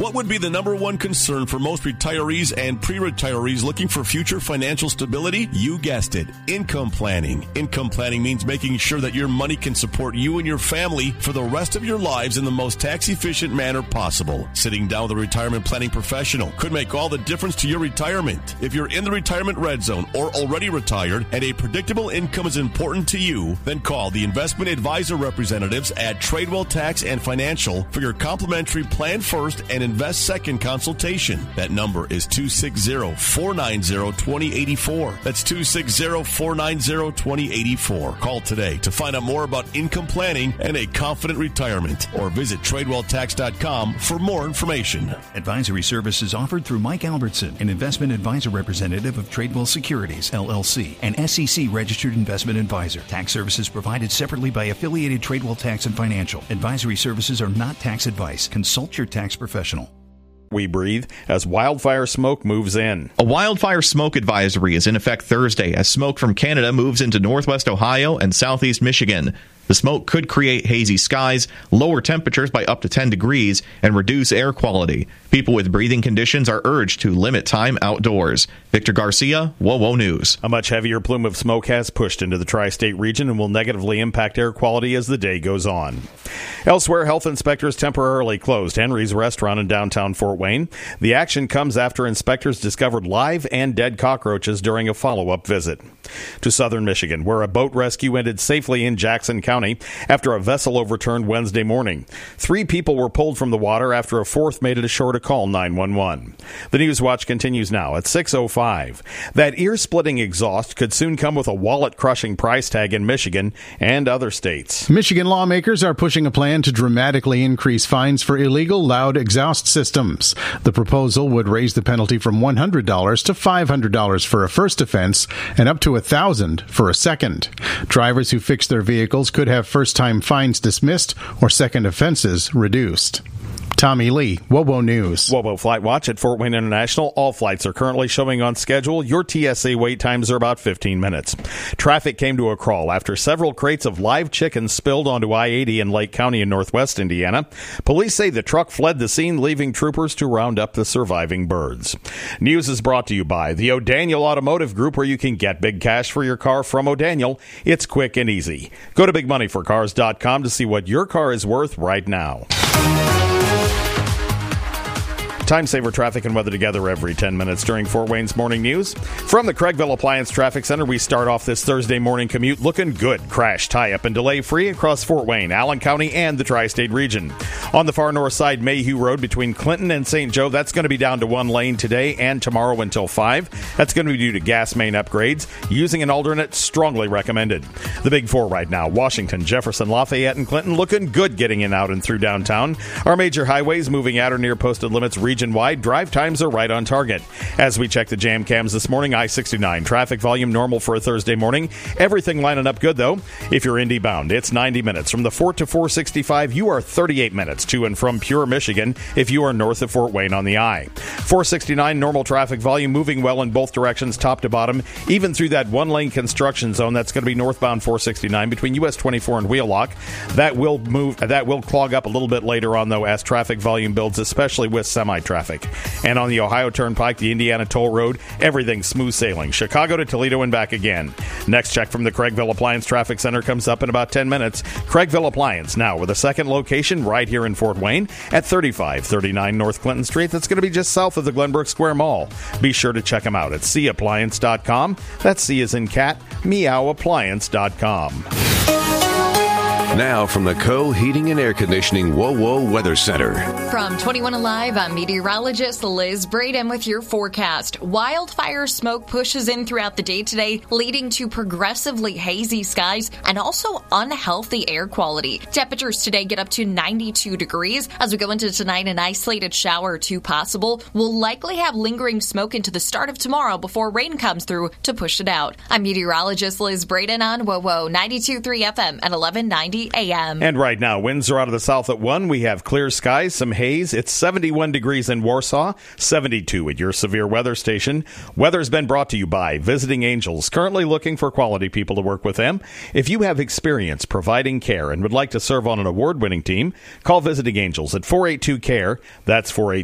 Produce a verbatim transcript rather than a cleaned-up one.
What would be the number one concern for most retirees and pre-retirees looking for future financial stability? You guessed it, income planning. Income planning means making sure that your money can support you and your family for the rest of your lives in the most tax-efficient manner possible. Sitting down with a retirement planning professional could make all the difference to your retirement. If you're in the retirement red zone or already retired and a predictable income is important to you, then call the investment advisor representatives at Tradewell Tax and Financial for your complimentary Plan First and Invest Second consultation. That number is two six zero, four nine zero, two zero eight four. That's two six zero, four nine zero, two zero eight four. Call today to find out more about income planning and a confident retirement, or visit tradewell tax dot com for more information. Advisory services offered through Mike Albertson, an investment advisor representative of Tradewell Securities, L L C, an S E C registered investment advisor. Tax services provided separately by affiliated Tradewell Tax and Financial. Advisory services are not tax advice. Consult your tax professional. We breathe as wildfire smoke moves in. A wildfire smoke advisory is in effect Thursday as smoke from Canada moves into northwest Ohio and southeast Michigan. The smoke could create hazy skies, lower temperatures by up to ten degrees, and reduce air quality. People with breathing conditions are urged to limit time outdoors. Victor Garcia, WOWO News. A much heavier plume of smoke has pushed into the tri-state region and will negatively impact air quality as the day goes on. Elsewhere, health inspectors temporarily closed Henry's restaurant in downtown Fort Wayne. The action comes after inspectors discovered live and dead cockroaches during a follow-up visit. To southern Michigan, where a boat rescue ended safely in Jackson County after a vessel overturned Wednesday morning. Three people were pulled from the water after a fourth made it ashore to call nine one one. The News Watch continues now at six oh five. That ear-splitting exhaust could soon come with a wallet-crushing price tag in Michigan and other states. Michigan lawmakers are pushing a plan to dramatically increase fines for illegal loud exhaust systems. The proposal would raise the penalty from one hundred dollars to five hundred dollars for a first offense and up to one thousand dollars for a second. Drivers who fix their vehicles could have first-time fines dismissed or second offenses reduced. Tommy Lee, WOWO News. WOWO Flight Watch at Fort Wayne International. All flights are currently showing on schedule. Your T S A wait times are about fifteen minutes. Traffic came to a crawl after several crates of live chicken spilled onto I eighty in Lake County in northwest Indiana. Police say the truck fled the scene, leaving troopers to round up the surviving birds. News is brought to you by the O'Daniel Automotive Group, where you can get big cash for your car from O'Daniel. It's quick and easy. Go to big money for cars dot com to see what your car is worth right now. Time saver traffic and weather together every ten minutes during Fort Wayne's Morning News. From the Craigville Appliance Traffic Center, we start off this Thursday morning commute looking good. Crash, tie-up, and delay-free across Fort Wayne, Allen County, and the tri-state region. On the far north side, Mayhew Road between Clinton and Saint Joe, that's going to be down to one lane today and tomorrow until five. That's going to be due to gas main upgrades. Using an alternate, strongly recommended. The Big Four right now, Washington, Jefferson, Lafayette, and Clinton, looking good getting in, out, and through downtown. Our major highways moving at or near posted limits region-wide. Drive times are right on target. As we check the jam cams this morning, I sixty-nine traffic volume normal for a Thursday morning. Everything lining up good, though. If you're Indy bound, it's ninety minutes. From the Fort to four sixty-five, you are thirty-eight minutes to and from Pure, Michigan, if you are north of Fort Wayne on the I. four sixty-nine normal traffic volume moving well in both directions, top to bottom, even through that one-lane construction zone. That's going to be northbound four sixty-nine between U S twenty-four and Wheelock. That will move. That will clog up a little bit later on, though, as traffic volume builds, especially with semi-traffic. And on the Ohio Turnpike, the Indiana Toll Road, everything smooth sailing. Chicago to Toledo and back again. Next check from the Craigville Appliance Traffic Center comes up in about ten minutes. Craigville Appliance now with a second location right here in Fort Wayne at thirty-five thirty-nine North Clinton Street. That's going to be just south of the Glenbrook Square Mall. Be sure to check them out at C appliance dot com. That's C as in cat, meow appliance dot com. Now from the Co Heating and Air Conditioning WOWO Weather Center. From twenty-one Alive, I'm meteorologist Liz Braden with your forecast. Wildfire smoke pushes in throughout the day today, leading to progressively hazy skies and also unhealthy air quality. Temperatures today get up to ninety-two degrees. As we go into tonight, an isolated shower or two possible. We'll likely have lingering smoke into the start of tomorrow before rain comes through to push it out. I'm meteorologist Liz Braden on WOWO ninety-two point three F M at eleven ninety A M. And right now, winds are out of the south at one. We have clear skies, some haze. It's seventy-one degrees in Warsaw, seventy-two at your severe weather station. Weather's been brought to you by Visiting Angels, currently looking for quality people to work with them. If you have experience providing care and would like to serve on an award-winning team, call Visiting Angels at four eight two C A R E. That's four eight two